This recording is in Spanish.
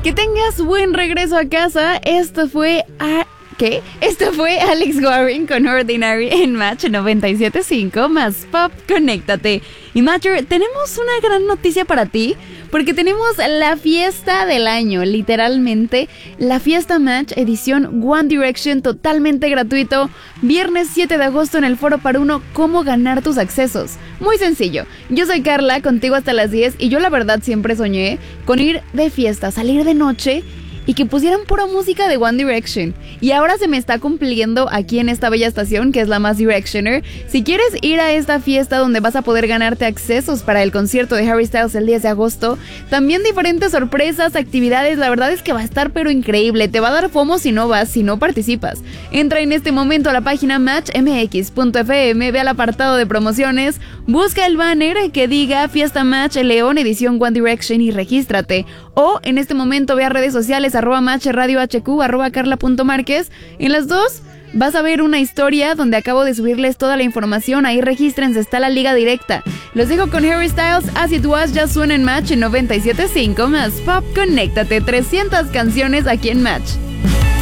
Que tengas buen regreso a casa. Esto fue Alex Warren con Ordinary en Match 97.5 más Pop. Conéctate. Y Matcher, tenemos una gran noticia para ti, porque tenemos la fiesta del año, literalmente, la fiesta Match edición One Direction, totalmente gratuito, viernes 7 de agosto en el Foro Par Uno. ¿Cómo ganar tus accesos? Muy sencillo, yo soy Carla, contigo hasta las 10, y yo la verdad siempre soñé con ir de fiesta, salir de noche y que pusieran pura música de One Direction. Y ahora se me está cumpliendo aquí en esta bella estación, que es la Más Directioner. Si quieres ir a esta fiesta donde vas a poder ganarte accesos para el concierto de Harry Styles el 10 de agosto, también diferentes sorpresas, actividades, la verdad es que va a estar pero increíble. Te va a dar FOMO si no vas, si no participas. Entra en este momento a la página matchmx.fm, ve al apartado de promociones, busca el banner que diga Fiesta Match León edición One Direction y regístrate. O en este momento ve a redes sociales @Match Radio HQ, @Carla.Márquez. En las dos vas a ver una historia donde acabo de subirles toda la información. Ahí regístrense, está la liga directa. Los dejo con Harry Styles, As It Was, ya suena en Match en 97.5 más Pop. Conéctate, 300 canciones aquí en Match.